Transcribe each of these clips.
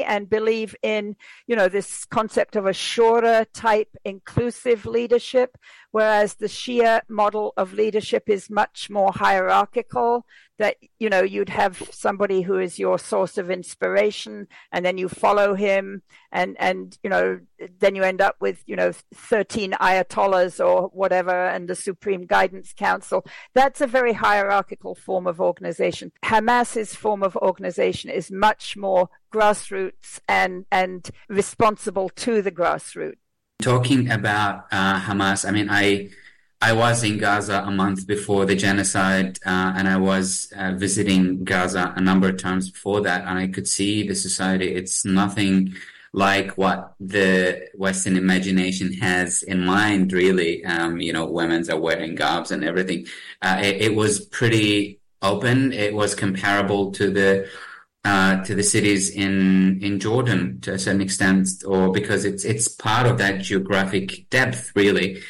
and believe in, this concept of a Shura type inclusive leadership, whereas the Shia model of leadership is much more hierarchical, that, you'd have somebody who is your source of inspiration, and then you follow him, and then you end up with, 13 ayatollahs or whatever, and the Supreme Guidance Council. That's a very hierarchical form of organization. Hamas's form of organization is much more grassroots and responsible to the grassroots. Talking about Hamas, I was in Gaza a month before the genocide, and I was visiting Gaza a number of times before that, and I could see the society. It's nothing like what the Western imagination has in mind, really. Women are wearing garbs and everything. It was pretty open. It was comparable to the cities in Jordan to a certain extent, or because it's part of that geographic depth, really.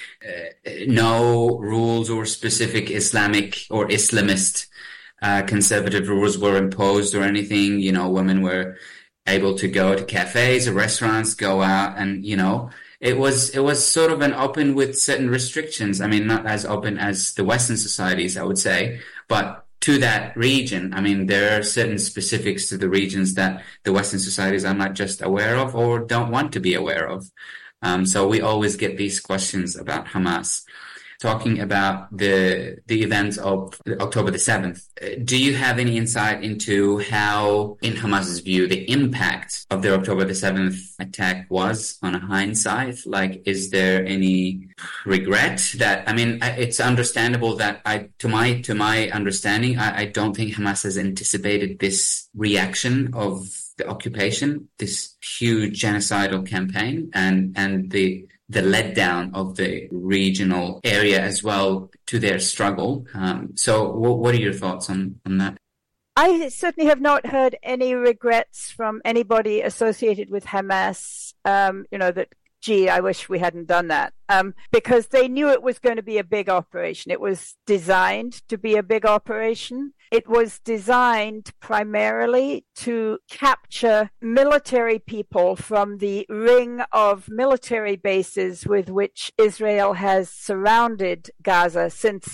No rules or specific Islamic or Islamist conservative rules were imposed or anything. Women were able to go to cafes or restaurants, go out, and it was sort of an open with certain restrictions. Not as open as the Western societies, I would say, but to that region. There are certain specifics to the regions that the Western societies are not just aware of or don't want to be aware of. So we always get these questions about Hamas. Talking about the events of October the 7th, do you have any insight into how, in Hamas's view, the impact of the October the 7th attack was on hindsight? Like, is there any regret that, it's understandable that to my understanding, I don't think Hamas has anticipated this reaction of the occupation, this huge genocidal campaign, and the letdown of the regional area as well to their struggle. So what are your thoughts on that? I certainly have not heard any regrets from anybody associated with Hamas, that, gee, I wish we hadn't done that, because they knew it was going to be a big operation. It was designed to be a big operation. It was designed primarily to capture military people from the ring of military bases with which Israel has surrounded Gaza since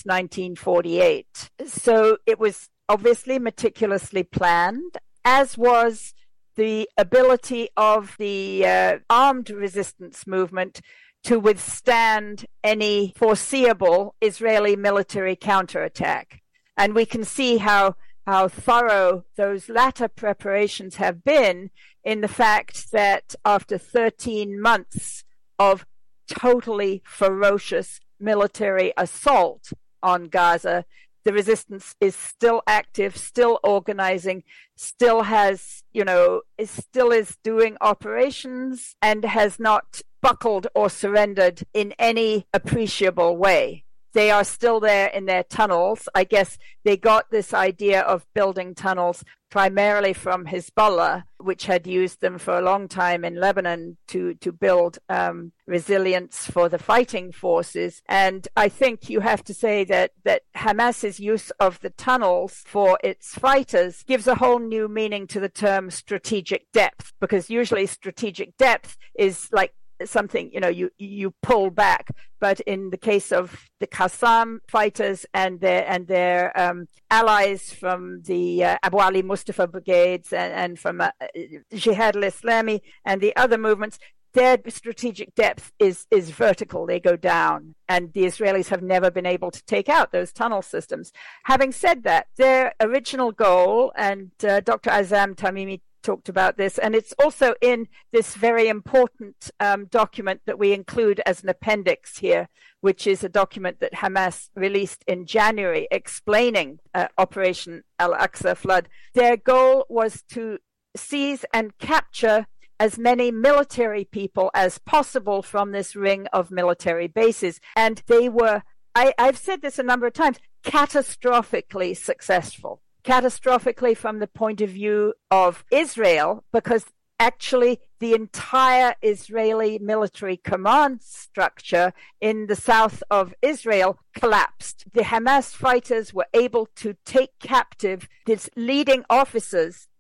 1948. So it was obviously meticulously planned, as was the ability of the armed resistance movement to withstand any foreseeable Israeli military counterattack. And we can see how thorough those latter preparations have been in the fact that after 13 months of totally ferocious military assault on Gaza, the resistance is still active, still organizing, still has, still is doing operations, and has not buckled or surrendered in any appreciable way. They are still there in their tunnels. I guess they got this idea of building tunnels primarily from Hezbollah, which had used them for a long time in Lebanon to build resilience for the fighting forces. And I think you have to say that Hamas's use of the tunnels for its fighters gives a whole new meaning to the term strategic depth, because usually strategic depth is like something, you pull back. But in the case of the Qassam fighters and their allies from the Abu Ali Mustafa brigades and from Jihad al-Islami and the other movements, their strategic depth is vertical. They go down, and the Israelis have never been able to take out those tunnel systems. Having said that, their original goal, and Dr. Azam Tamimi talked about this, and it's also in this very important document that we include as an appendix here, which is a document that Hamas released in January explaining Operation Al-Aqsa Flood. Their goal was to seize and capture as many military people as possible from this ring of military bases. And they were, I've said this a number of times, catastrophically successful. Catastrophically from the point of view of Israel, because actually the entire Israeli military command structure in the south of Israel collapsed. The Hamas fighters were able to take captive these leading officers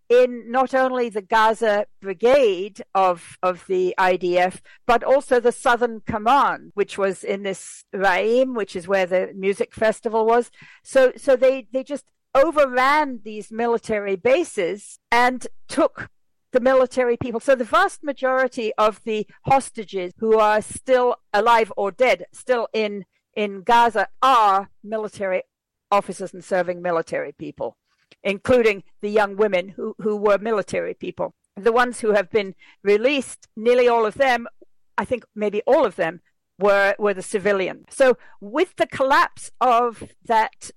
in not only the Gaza Brigade of the IDF, but also the Southern Command, which was in this Raim, which is where the music festival was. So they just overran these military bases and took the military people. So the vast majority of the hostages who are still alive or dead, still in Gaza, are military officers and serving military people, including the young women who were military people. The ones who have been released, nearly all of them, I think maybe all of them, were the civilian. So with the collapse of that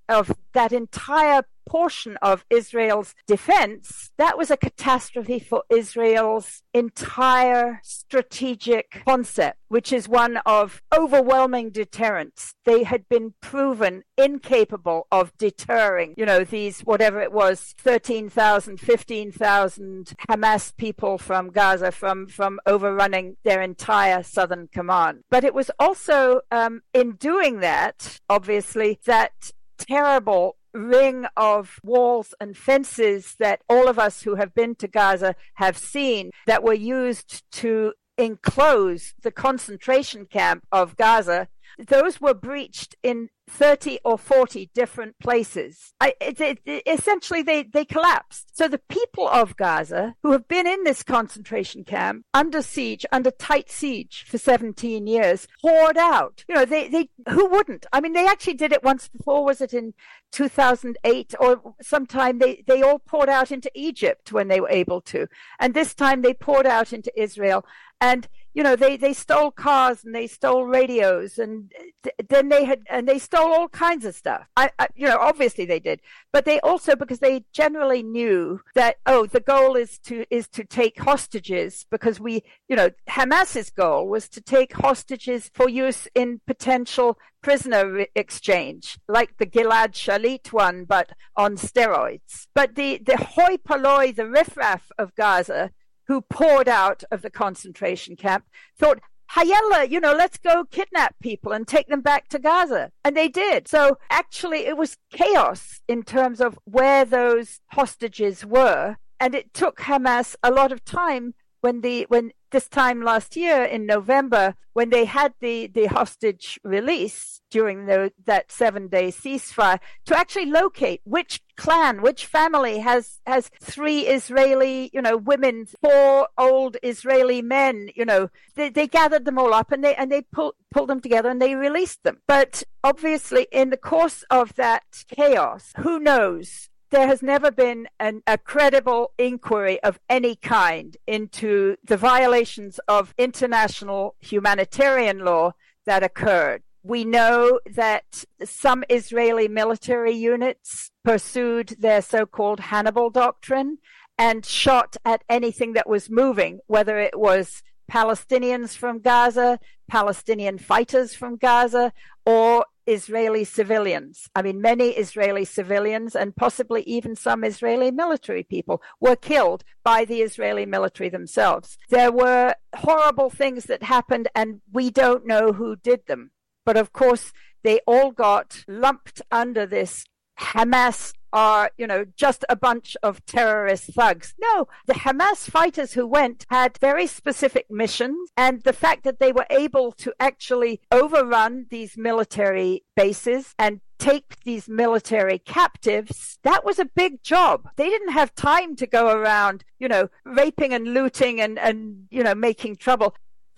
entire portion of Israel's defense, that was a catastrophe for Israel's entire strategic concept, which is one of overwhelming deterrence. They had been proven incapable of deterring, these, whatever it was, 13,000, 15,000 Hamas people from Gaza from overrunning their entire southern command. But it was also, in doing that, obviously, that terrible ring of walls and fences that all of us who have been to Gaza have seen, that were used to enclose the concentration camp of Gaza, those were breached in 30 or 40 different places. Essentially, they collapsed. So the people of Gaza, who have been in this concentration camp under siege, under tight siege for 17 years, poured out. They who wouldn't? I mean, they actually did it once before. Was it in 2008 or sometime? They all poured out into Egypt when they were able to. And this time they poured out into Israel. And they stole cars and they stole radios, and then they stole all kinds of stuff. Obviously they did, but they also, because they generally knew that, the goal is to take hostages, because Hamas's goal was to take hostages for use in potential prisoner exchange, like the Gilad Shalit one, but on steroids. But the hoi polloi, the riffraff of Gaza, who poured out of the concentration camp, thought, Hayella, let's go kidnap people and take them back to Gaza. And they did. So actually it was chaos in terms of where those hostages were. And it took Hamas a lot of time when this time last year in November, when they had the hostage release during that 7-day ceasefire, to actually locate which clan, which family has 3 Israeli, women, 4 old Israeli men, they gathered them all up and they pulled them together and they released them. But obviously in the course of that chaos, who knows? There has never been a credible inquiry of any kind into the violations of international humanitarian law that occurred. We know that some Israeli military units pursued their so-called Hannibal doctrine and shot at anything that was moving, whether it was Palestinians from Gaza, Palestinian fighters from Gaza, or Israeli civilians. I mean, many Israeli civilians and possibly even some Israeli military people were killed by the Israeli military themselves. There were horrible things that happened and we don't know who did them. But of course, they all got lumped under this Hamas are, just a bunch of terrorist thugs. No, the Hamas fighters who went had very specific missions, and the fact that they were able to actually overrun these military bases and take these military captives, that was a big job. They didn't have time to go around, raping and looting and making trouble.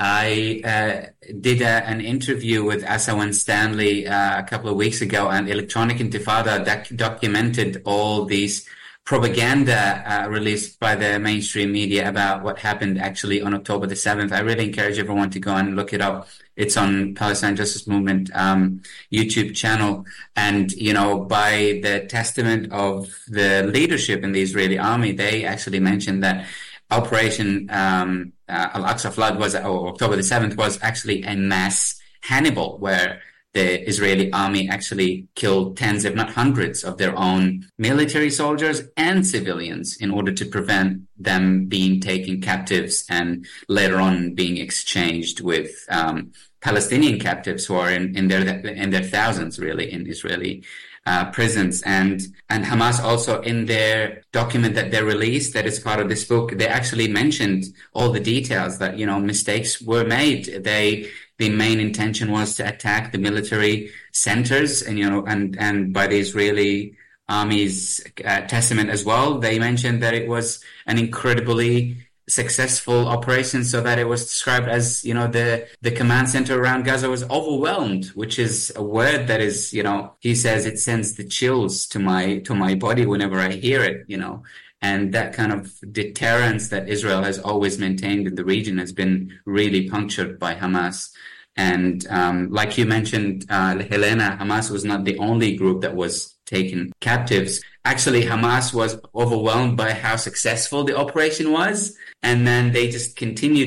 I did an interview with Asa Winstanley a couple of weeks ago, and Electronic Intifada documented all these propaganda released by the mainstream media about what happened actually on October the 7th. I really encourage everyone to go and look it up. It's on Palestine Justice Movement YouTube channel. And, by the testament of the leadership in the Israeli army, they actually mentioned that Operation Al-Aqsa Flood October the 7th was actually a mass Hannibal, where the Israeli army actually killed tens, if not hundreds, of their own military soldiers and civilians in order to prevent them being taken captives and later on being exchanged with Palestinian captives who are in their thousands, really, in Israeli prisons. And Hamas also, in their document that they released, that is part of this book, they actually mentioned all the details that, mistakes were made. The main intention was to attack the military centers, and by the Israeli Army's testament as well, they mentioned that it was an incredibly successful operation, so that it was described as, the command center around Gaza was overwhelmed, which is a word that is, he says it sends the chills to my body whenever I hear it, and that kind of deterrence that Israel has always maintained in the region has been really punctured by Hamas. And like you mentioned, Helena, Hamas was not the only group that was taken captives. Actually, Hamas was overwhelmed by how successful the operation was, and then they just continued,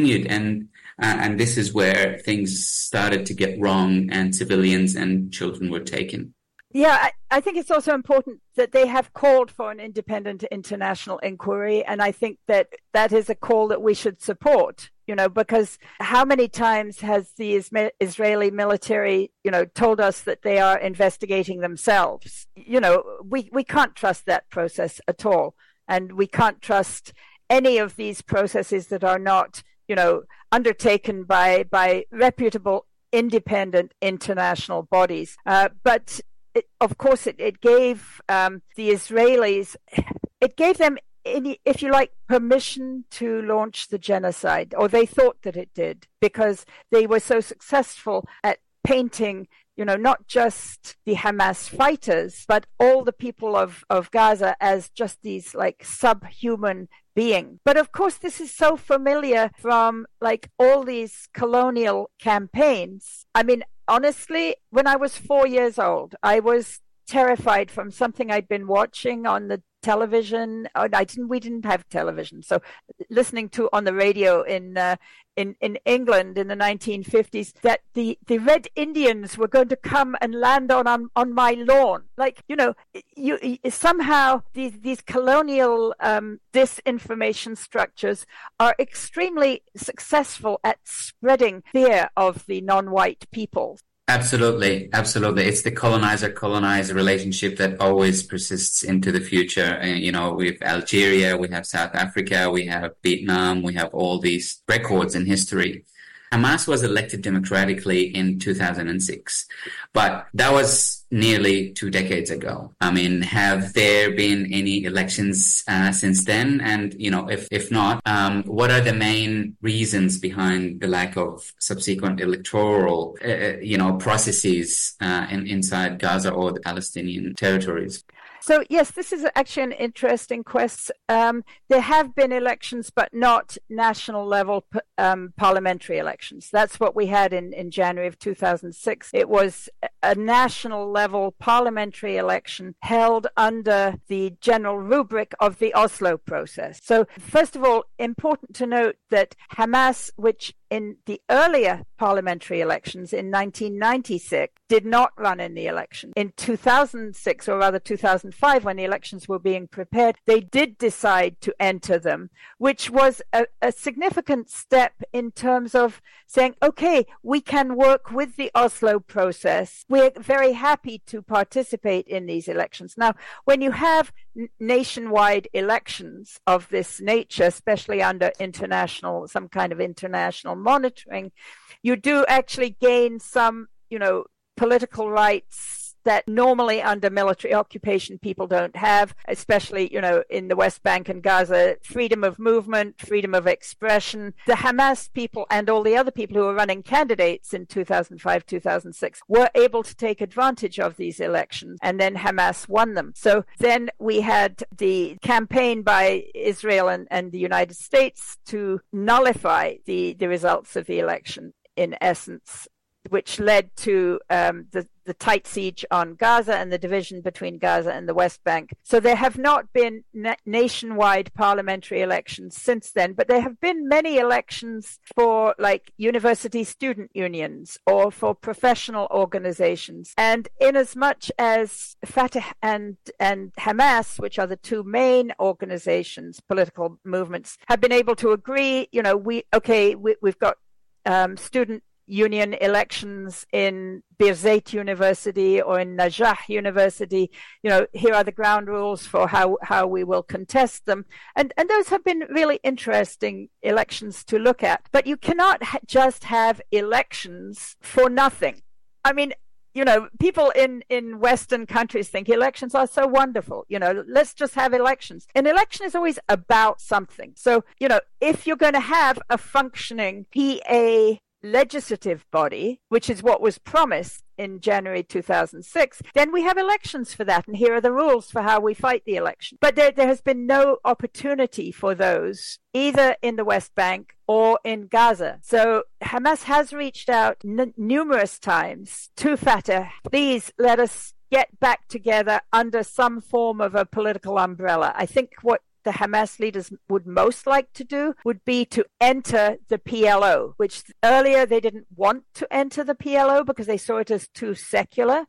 and this is where things started to get wrong, and civilians and children were taken. Yeah, I think it's also important that they have called for an independent international inquiry, and I think that is a call that we should support, because how many times has the Israeli military, told us that they are investigating themselves? We can't trust that process at all, and we can't trust any of these processes that are not, undertaken by reputable, independent international bodies. But of course, it gave the Israelis, it gave them, if you like, permission to launch the genocide, or they thought that it did, because they were so successful at painting, not just the Hamas fighters, but all the people of Gaza as just these like subhuman beings. But of course, this is so familiar from like all these colonial campaigns. I mean, honestly, when I was 4 years old, I was terrified from something I'd been watching on the television. We didn't have television, so listening to on the radio in England in the 1950s that the Red Indians were going to come and land on my lawn. Like, you somehow these colonial disinformation structures are extremely successful at spreading fear of the non-white peoples. Absolutely. It's the colonizer-colonized relationship that always persists into the future. We have Algeria, we have South Africa, we have Vietnam, we have all these records in history. Hamas was elected democratically in 2006, but that was nearly 2 decades ago. I mean, have there been any elections since then? And, if not, what are the main reasons behind the lack of subsequent electoral, processes inside Gaza or the Palestinian territories? So, yes, this is actually an interesting question. There have been elections, but not national level parliamentary elections. That's what we had in January of 2006. It was a national level parliamentary election held under the general rubric of the Oslo process. So, first of all, important to note that Hamas, which in the earlier parliamentary elections in 1996 did not run in the election. In 2006, or rather 2005, when the elections were being prepared, they did decide to enter them, which was a significant step in terms of saying, okay, we can work with the Oslo process. We're very happy to participate in these elections. Now, when you have nationwide elections of this nature, especially under some kind of international monitoring, you do actually gain some, political rights that normally under military occupation people don't have, especially, in the West Bank and Gaza, freedom of movement, freedom of expression. The Hamas people and all the other people who were running candidates in 2005, 2006 were able to take advantage of these elections, and then Hamas won them. So then we had the campaign by Israel and the United States to nullify the results of the election, in essence, which led to the tight siege on Gaza and the division between Gaza and the West Bank. So there have not been nationwide parliamentary elections since then, but there have been many elections for like university student unions or for professional organizations. And in as much as Fatah and Hamas, which are the two main organizations, political movements, have been able to agree, we've got student Union elections in Birzeit University or in Najaf University. Here are the ground rules for how we will contest them. And those have been really interesting elections to look at. But you cannot just have elections for nothing. I mean, people in Western countries think elections are so wonderful. Let's just have elections. An election is always about something. So, if you're going to have a functioning PA legislative body, which is what was promised in January 2006, then we have elections for that. And here are the rules for how we fight the election. But there has been no opportunity for those, either in the West Bank or in Gaza. So Hamas has reached out numerous times to Fatah. Please let us get back together under some form of a political umbrella. I think what the Hamas leaders would most like to do would be to enter the PLO, which earlier they didn't want to enter the PLO because they saw it as too secular.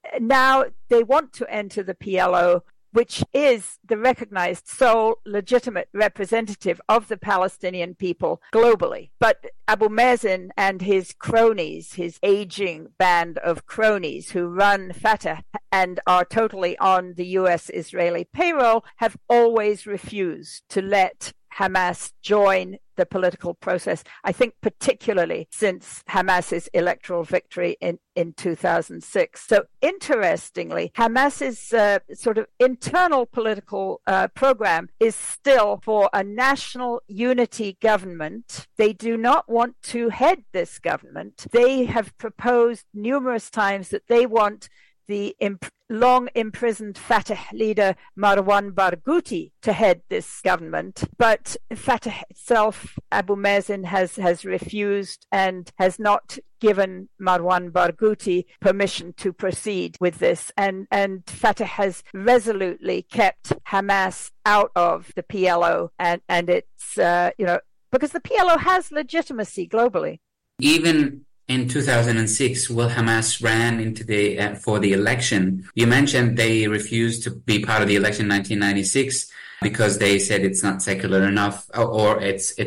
Now they want to enter the PLO, which is the recognized sole legitimate representative of the Palestinian people globally. But Abu Mazen and his cronies, his aging band of cronies who run Fatah and are totally on the US-Israeli payroll, have always refused to let Hamas join the political process, I think particularly since Hamas's electoral victory in 2006. So interestingly, Hamas's sort of internal political program is still for a national unity government. They do not want to head this government. They have proposed numerous times that they want the long imprisoned Fatah leader Marwan Barghouti to head this government. But Fatah itself, Abu Mazen has refused and has not given Marwan Barghouti permission to proceed with this. And Fatah has resolutely kept Hamas out of the PLO. And it's, because the PLO has legitimacy globally. Even in 2006, when Hamas ran into for the election, you mentioned they refused to be part of the election in 1996 because they said it's not secular enough, or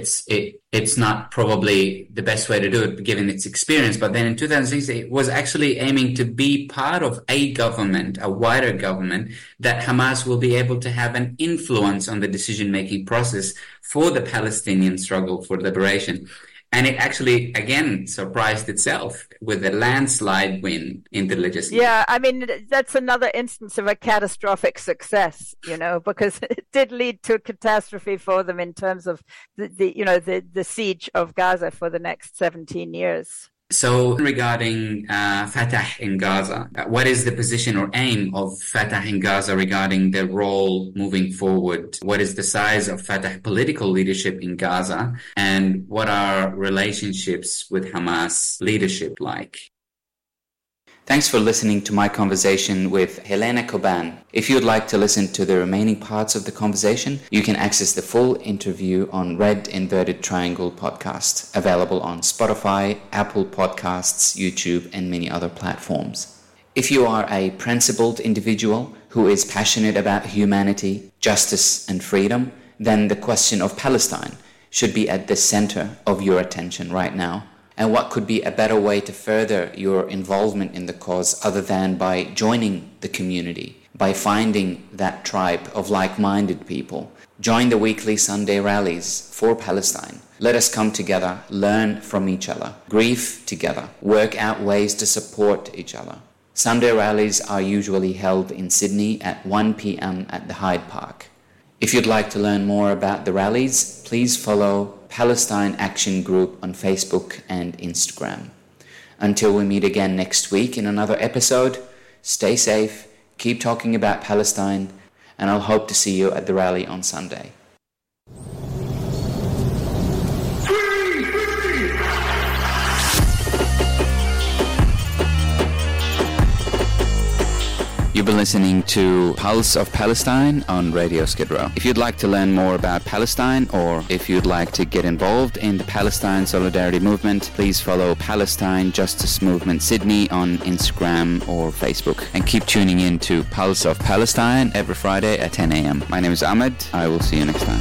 it's not probably the best way to do it given its experience. But then in 2006, it was actually aiming to be part of a government, a wider government, that Hamas will be able to have an influence on the decision-making process for the Palestinian struggle for liberation. And it actually, again, surprised itself with a landslide win in the legislature. Yeah, I mean, that's another instance of a catastrophic success, because it did lead to a catastrophe for them in terms of the siege of Gaza for the next 17 years. So regarding Fatah in Gaza, what is the position or aim of Fatah in Gaza regarding their role moving forward? What is the size of Fatah political leadership in Gaza? And what are relationships with Hamas leadership like? Thanks for listening to my conversation with Helena Coban. If you'd like to listen to the remaining parts of the conversation, you can access the full interview on Red Inverted Triangle podcast, available on Spotify, Apple Podcasts, YouTube, and many other platforms. If you are a principled individual who is passionate about humanity, justice, and freedom, then the question of Palestine should be at the center of your attention right now. And what could be a better way to further your involvement in the cause other than by joining the community, by finding that tribe of like-minded people? Join the weekly Sunday rallies for Palestine. Let us come together, learn from each other, grieve together, work out ways to support each other. Sunday rallies are usually held in Sydney at 1 p.m. at the Hyde Park. If you'd like to learn more about the rallies, please follow Palestine Action Group on Facebook and Instagram. Until we meet again next week in another episode, stay safe, keep talking about Palestine, and I'll hope to see you at the rally on Sunday. You've been listening to Pulse of Palestine on Radio Skid Row. If you'd like to learn more about Palestine, or if you'd like to get involved in the Palestine Solidarity Movement, please follow Palestine Justice Movement Sydney on Instagram or Facebook. And keep tuning in to Pulse of Palestine every Friday at 10 a.m. My name is Ahmed. I will see you next time.